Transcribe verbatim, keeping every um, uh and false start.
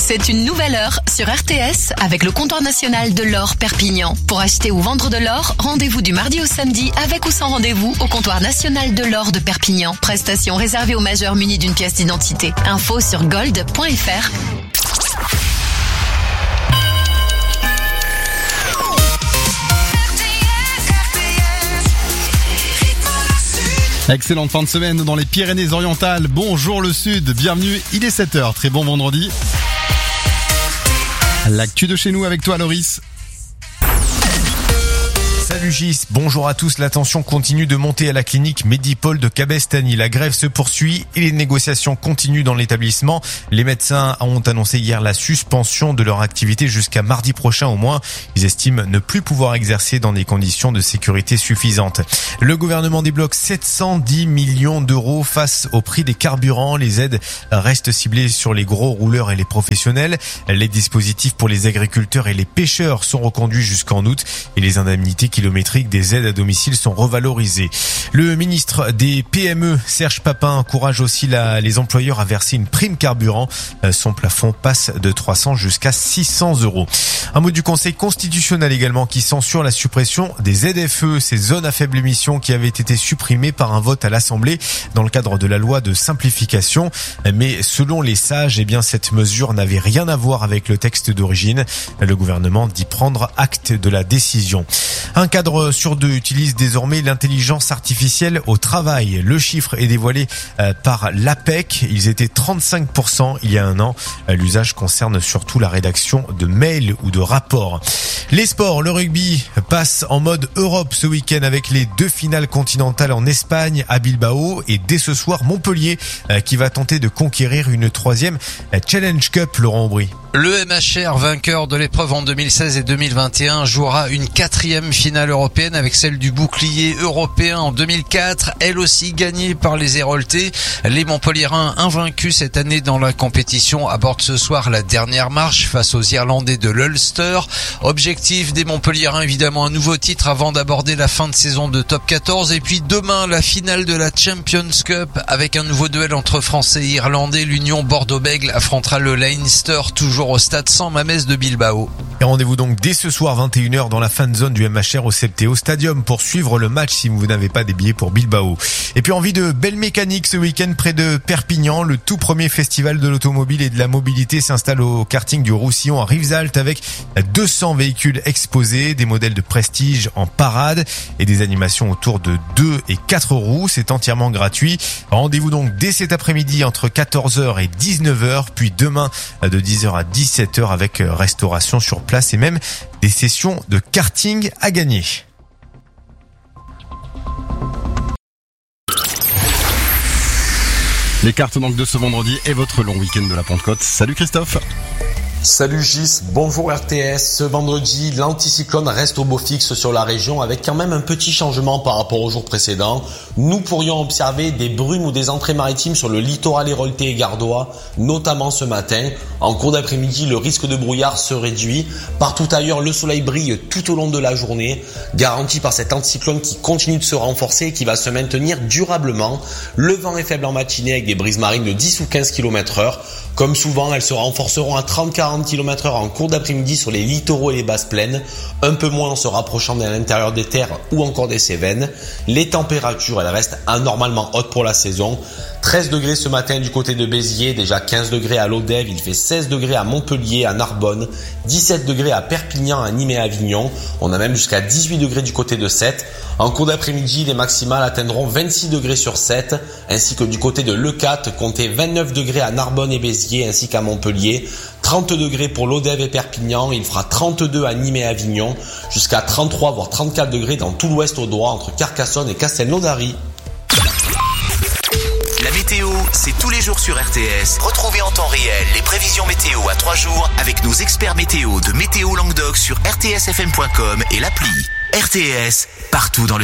C'est une nouvelle heure sur R T S avec le comptoir national de l'or Perpignan. Pour acheter ou vendre de l'or, rendez-vous du mardi au samedi avec ou sans rendez-vous au comptoir national de l'or de Perpignan. Prestation réservée aux majeurs munis d'une pièce d'identité. Info sur gold point f r. Excellente fin de semaine dans les Pyrénées-Orientales. Bonjour le Sud, bienvenue, il est sept heures, très bon vendredi. L'actu de chez nous avec toi Loris. Salut Gis, bonjour à tous. La tension continue de monter à la clinique Medipol de Cabestany. La grève se poursuit et les négociations continuent dans l'établissement. Les médecins ont annoncé hier la suspension de leur activité jusqu'à mardi prochain au moins. Ils estiment ne plus pouvoir exercer dans des conditions de sécurité suffisantes. Le gouvernement débloque sept cent dix millions d'euros face au prix des carburants. Les aides restent ciblées sur les gros rouleurs et les professionnels. Les dispositifs pour les agriculteurs et les pêcheurs sont reconduits jusqu'en août et les indemnités kilométriques des aides à domicile sont revalorisées. Le ministre des P M E, Serge Papin, encourage aussi la, les employeurs à verser une prime carburant. Son plafond passe de trois cents jusqu'à six cents euros. Un mot du Conseil constitutionnel également qui censure la suppression des Z F E, ces zones à faible émission qui avaient été supprimées par un vote à l'Assemblée dans le cadre de la loi de simplification. Mais selon les sages, eh bien, cette mesure n'avait rien à voir avec le texte d'origine. Le gouvernement dit prendre acte de la décision. Un cadre sur deux utilise désormais l'intelligence artificielle au travail. Le chiffre est dévoilé par l'A P E C. Ils étaient trente-cinq pour cent il y a un an. L'usage concerne surtout la rédaction de mails ou de rapports. Les sports, le rugby passe en mode Europe ce week-end avec les deux finales continentales en Espagne à Bilbao et dès ce soir Montpellier qui va tenter de conquérir une troisième Challenge Cup, Laurent Aubry. Le M H R, vainqueur de l'épreuve en deux mille seize et deux mille vingt et un, jouera une quatrième finale européenne avec celle du bouclier européen en deux mille quatre, elle aussi gagnée par les Héroltais. Les Montpelliérains, invaincus cette année dans la compétition, abordent ce soir la dernière marche face aux Irlandais de l'Ulster. Objectif des Montpelliérains, évidemment un nouveau titre avant d'aborder la fin de saison de top quatorze. Et puis demain, la finale de la Champions Cup avec un nouveau duel entre Français et Irlandais. L'Union Bordeaux-Bègles affrontera le Leinster, toujours au stade San Mamés de Bilbao. Et rendez-vous donc dès ce soir vingt et une heures dans la fan zone du M H R au Septéo Stadium pour suivre le match si vous n'avez pas des billets pour Bilbao. Et puis envie de belle mécanique ce week-end près de Perpignan, le tout premier festival de l'automobile et de la mobilité s'installe au karting du Roussillon à Rivesaltes avec deux cents véhicules exposés, des modèles de prestige en parade et des animations autour de deux et quatre roues. C'est entièrement gratuit. Rendez-vous donc dès cet après-midi entre quatorze heures et dix-neuf heures, puis demain de dix heures à dix-sept heures avec restauration sur place et même des sessions de karting à gagner. Les cartes donc de ce vendredi et votre long week-end de la Pentecôte. Salut Christophe. Salut Gis, bonjour R T S. Ce vendredi, l'anticyclone reste au beau fixe sur la région avec quand même un petit changement par rapport aux jours précédents. Nous pourrions observer des brumes ou des entrées maritimes sur le littoral héroltais et gardois, notamment ce matin. En cours d'après-midi, le risque de brouillard se réduit. Partout ailleurs, le soleil brille tout au long de la journée, garanti par cet anticyclone qui continue de se renforcer et qui va se maintenir durablement. Le vent est faible en matinée avec des brises marines de dix ou quinze kilomètres heure. Comme souvent, elles se renforceront à trente à quarante kilomètres heure en cours d'après-midi sur les littoraux et les basses plaines, un peu moins en se rapprochant de l'intérieur des terres ou encore des Cévennes. Les températures, elles restent anormalement hautes pour la saison. treize degrés ce matin du côté de Béziers, déjà quinze degrés à Lodève, il fait seize degrés à Montpellier, à Narbonne, dix-sept degrés à Perpignan, à Nîmes et à Avignon. On a même jusqu'à dix-huit degrés du côté de Sète. En cours d'après-midi, les maximales atteindront vingt-six degrés sur Sète, ainsi que du côté de Leucate, comptez vingt-neuf degrés à Narbonne et Béziers, ainsi qu'à Montpellier, trente degrés pour Lodève et Perpignan, il fera trente-deux à Nîmes et Avignon, jusqu'à trente-trois voire trente-quatre degrés dans tout l'ouest audois, entre Carcassonne et Castelnaudary. La météo, c'est tous les jours sur R T S. Retrouvez en temps réel les prévisions météo à trois jours avec nos experts météo de Météo Languedoc sur r t s f m point com et l'appli. R T S, partout dans le